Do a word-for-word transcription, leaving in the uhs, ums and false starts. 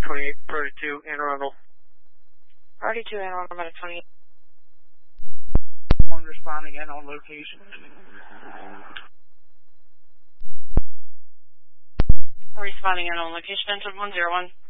twenty-eight, priority two, Anne Arundel. Priority two, Anne Arundel, medic twenty-eight. One responding in on location. Responding in on location, entered one zero one.